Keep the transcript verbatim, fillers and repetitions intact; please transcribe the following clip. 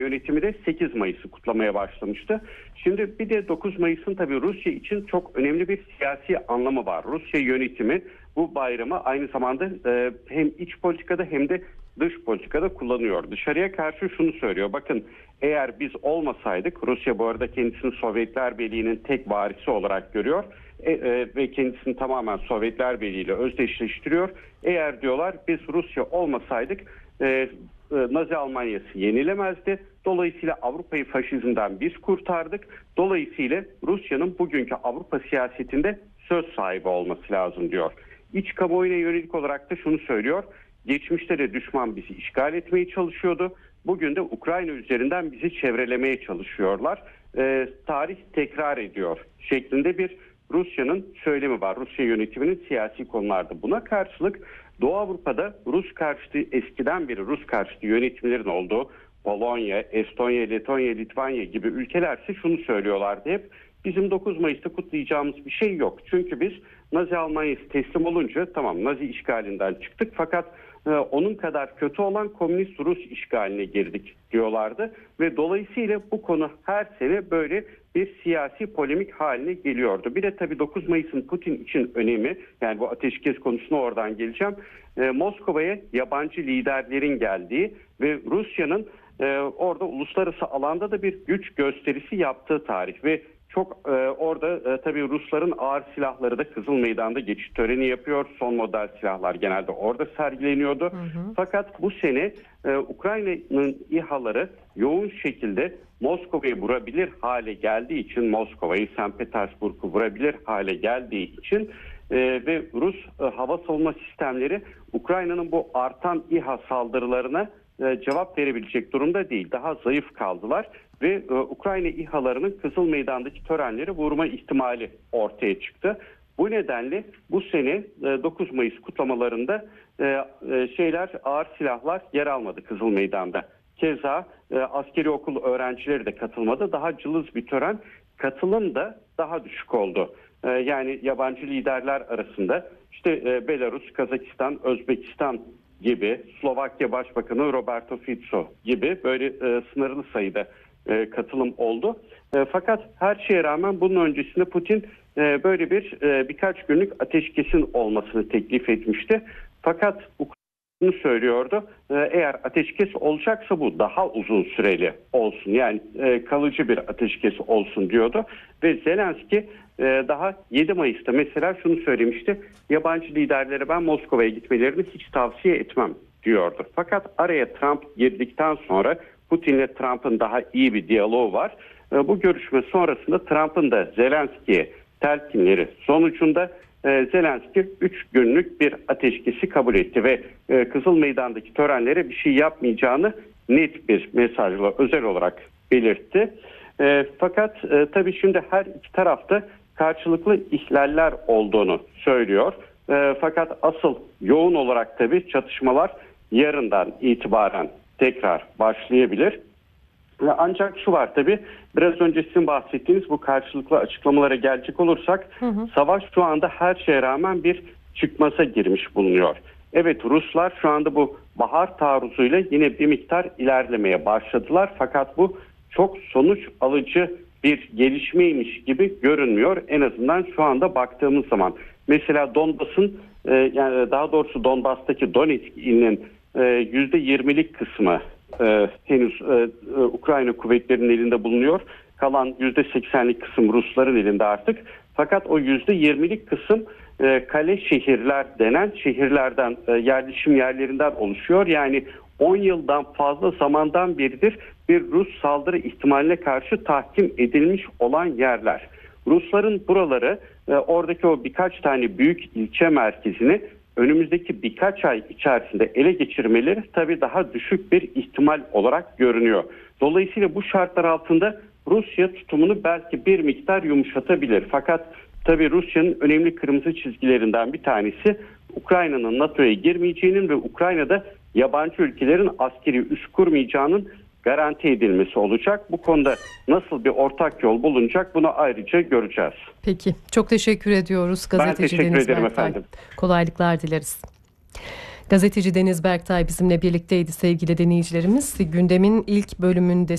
yönetimi de sekiz Mayıs'ı kutlamaya başlamıştı. Şimdi bir de dokuz Mayıs'ın tabii Rusya için çok önemli bir siyasi anlamı var. Rusya yönetimi bu bayramı aynı zamanda e, hem iç politikada hem de dış politikada kullanıyor. Dışarıya karşı şunu söylüyor. Bakın, eğer biz olmasaydık, Rusya bu arada kendisini Sovyetler Birliği'nin tek varisi olarak görüyor e, e, ve kendisini tamamen Sovyetler Birliği ile özdeşleştiriyor. Eğer diyorlar biz Rusya olmasaydık e, Nazi Almanya'sı yenilemezdi. Dolayısıyla Avrupa'yı faşizmden biz kurtardık. Dolayısıyla Rusya'nın bugünkü Avrupa siyasetinde söz sahibi olması lazım diyor. İç kamuoyuna yönelik olarak da şunu söylüyor. Geçmişte de düşman bizi işgal etmeye çalışıyordu. Bugün de Ukrayna üzerinden bizi çevrelemeye çalışıyorlar. Ee, tarih tekrar ediyor şeklinde bir Rusya'nın söylemi var. Rusya yönetiminin siyasi konularda. Buna karşılık Doğu Avrupa'da Rus karşıtı, eskiden beri Rus karşıtı yönetimlerin olduğu Polonya, Estonya, Letonya, Litvanya gibi ülkelerse şunu söylüyorlardı hep. Bizim dokuz Mayıs'ta kutlayacağımız bir şey yok. Çünkü biz Nazi Almanya'sı teslim olunca tamam Nazi işgalinden çıktık fakat e, onun kadar kötü olan komünist Rus işgaline girdik diyorlardı. Ve dolayısıyla bu konu her sene böyle bir siyasi polemik haline geliyordu. Bir de tabii dokuz Mayıs'ın Putin için önemi, yani bu ateşkes konusuna oradan geleceğim. E, Moskova'ya yabancı liderlerin geldiği ve Rusya'nın e, orada uluslararası alanda da bir güç gösterisi yaptığı tarih ve çok e, orada e, tabii Rusların ağır silahları da Kızıl Meydan'da geçiş töreni yapıyor. Son model silahlar genelde orada sergileniyordu. Hı hı. Fakat bu sene e, Ukrayna'nın İHA'ları yoğun şekilde Moskova'yı vurabilir hale geldiği için, Moskova'yı, Sankt Petersburg'u vurabilir hale geldiği için e, ve Rus e, hava savunma sistemleri Ukrayna'nın bu artan İHA saldırılarına e, cevap verebilecek durumda değil. Daha zayıf kaldılar. Ve e, Ukrayna İHA'larının Kızıl Meydan'daki törenleri vurma ihtimali ortaya çıktı. Bu nedenle bu sene e, dokuz Mayıs kutlamalarında e, e, şeyler ağır silahlar yer almadı Kızıl Meydan'da. Keza e, askeri okul öğrencileri de katılmadı. Daha cılız bir tören. Katılım da daha düşük oldu. E, yani yabancı liderler arasında işte e, Belarus, Kazakistan, Özbekistan gibi, Slovakya Başbakanı Roberto Fico gibi böyle e, sınırlı sayıda E, katılım oldu. E, fakat her şeye rağmen bunun öncesinde Putin e, böyle bir e, birkaç günlük ateşkesin olmasını teklif etmişti. Fakat Ukrayna söylüyordu. E, eğer ateşkes olacaksa bu daha uzun süreli olsun. Yani e, kalıcı bir ateşkes olsun diyordu. Ve Zelenski e, daha yedi Mayıs'ta mesela şunu söylemişti. Yabancı liderlere ben Moskova'ya gitmelerini hiç tavsiye etmem diyordu. Fakat araya Trump girdikten sonra Putin'le Trump'ın daha iyi bir diyaloğu var. Bu görüşme sonrasında Trump'ın da Zelenski'ye telkinleri sonucunda Zelenski üç günlük bir ateşkesi kabul etti ve Kızıl Meydan'daki törenlere bir şey yapmayacağını net bir mesajla özel olarak belirtti. Fakat tabii şimdi her iki tarafta karşılıklı ihlaller olduğunu söylüyor. Fakat asıl yoğun olarak tabii çatışmalar yarından itibaren tekrar başlayabilir. Ancak şu var tabii, biraz önce sizin bahsettiğiniz bu karşılıklı açıklamalara gelecek olursak, hı hı. savaş şu anda her şeye rağmen bir çıkmaza girmiş bulunuyor. Evet, Ruslar şu anda bu bahar taarruzuyla yine bir miktar ilerlemeye başladılar. Fakat bu çok sonuç alıcı bir gelişmeymiş gibi görünmüyor. En azından şu anda baktığımız zaman. Mesela Donbas'ın, e, yani daha doğrusu Donbas'taki Donetsk ilinin yüzde yirmilik kısmı e, henüz e, e, Ukrayna kuvvetlerinin elinde bulunuyor. Kalan yüzde seksenlik kısım Rusların elinde artık. Fakat o yüzde yirmilik kısım e, kale şehirler denen şehirlerden, e, yerleşim yerlerinden oluşuyor. Yani on yıldan fazla zamandan beridir bir Rus saldırı ihtimaline karşı tahkim edilmiş olan yerler. Rusların buraları, e, oradaki o birkaç tane büyük ilçe merkezini önümüzdeki birkaç ay içerisinde ele geçirmeleri tabii daha düşük bir ihtimal olarak görünüyor. Dolayısıyla bu şartlar altında Rusya tutumunu belki bir miktar yumuşatabilir. Fakat tabii Rusya'nın önemli kırmızı çizgilerinden bir tanesi Ukrayna'nın NATO'ya girmeyeceğinin ve Ukrayna'da yabancı ülkelerin askeri üs kurmayacağının garanti edilmesi olacak. Bu konuda nasıl bir ortak yol bulunacak bunu ayrıca göreceğiz. Peki, çok teşekkür ediyoruz. Gazeteci ben teşekkür Deniz ederim Berktay. efendim. Kolaylıklar dileriz. Gazeteci Deniz Berktay bizimle birlikteydi sevgili dinleyicilerimiz. Gündemin ilk bölümünde